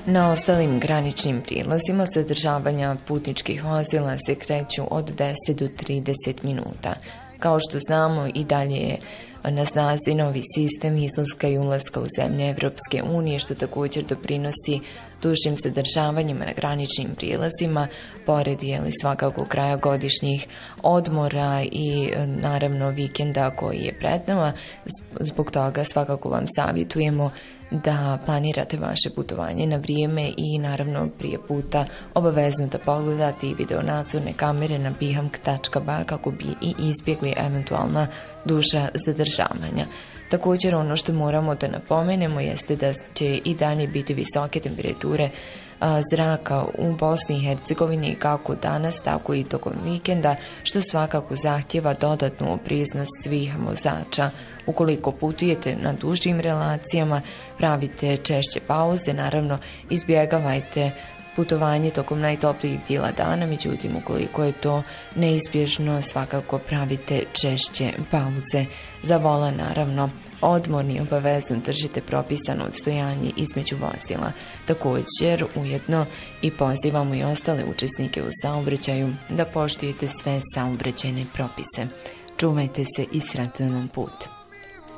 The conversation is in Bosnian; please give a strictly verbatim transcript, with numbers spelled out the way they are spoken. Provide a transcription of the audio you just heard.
Na ostalim graničnim prilazima zadržavanja putničkih vozila se kreću od deset do trideset minuta. Kao što znamo, i dalje je na snazi novi sistem izlaska i ulaska u zemlje Evropske unije, što također doprinosi dužim zadržavanjima na graničnim prilazima, pored jeli, svakako kraja godišnjih odmora i naravno vikenda koji je pred nama. Zbog toga svakako vam savjetujemo da planirate vaše putovanje na vrijeme i naravno prije puta obavezno da pogledate i videonadzorne kamere na bihamk tačka ba kako bi i izbjegli eventualna duža zadržavanja. Također ono što moramo da napomenemo jeste da će i dalje biti visoke temperature zraka u Bosni i Hercegovini kako danas, tako i tokom vikenda, što svakako zahtjeva dodatnu opreznost svih vozača. Ukoliko putujete na dužim relacijama, pravite češće pauze, naravno izbjegavajte putovanje tokom najtoplijih dijela dana, međutim ukoliko je to neizbježno, svakako pravite češće pauze. Za volan naravno odmorni obavezno držite propisano odstojanje između vozila. Također ujedno i pozivamo i ostale učesnike u saobraćaju da poštujete sve saobraćajne propise. Čuvajte se i sretan vam put.